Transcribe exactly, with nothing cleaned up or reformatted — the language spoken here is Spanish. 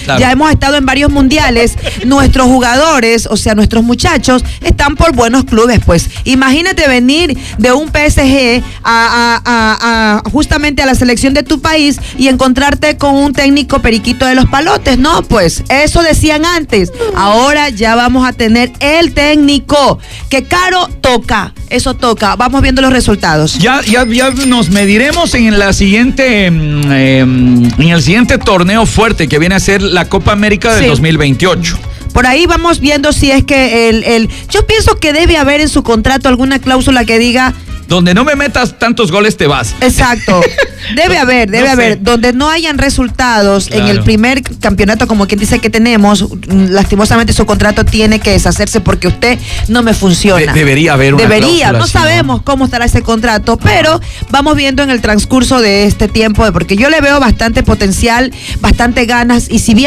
claro. Ya hemos estado en varios mundiales. Nuestros jugadores, o sea, nuestros muchachos, están por buenos clubes, pues. Imagínate venir de un P S G a, a, a, a justamente a la selección de tu país y encontrarte con un técnico periquito de los palotes. No, pues, eso decían antes. Ahora ya vamos a tener el técnico. Que caro toca, eso toca. Vamos viendo los resultados. Ya, ya, ya nos mediremos en la siguiente, eh, en el siguiente torneo fuerte que viene a ser la Copa América del sí. dos mil veintiocho. Por ahí vamos viendo si es que el, el... Yo pienso que debe haber en su contrato alguna cláusula que diga... Donde no me metas tantos goles te vas. Exacto. Debe haber, debe no haber. Sé. Donde no hayan resultados claro. en el primer campeonato, como quien dice que tenemos, lastimosamente su contrato tiene que deshacerse porque usted no me funciona. De- debería haber una Debería, cláusula, no sabemos ¿no? cómo estará ese contrato, pero vamos viendo en el transcurso de este tiempo, porque yo le veo bastante potencial, bastante ganas, y si bien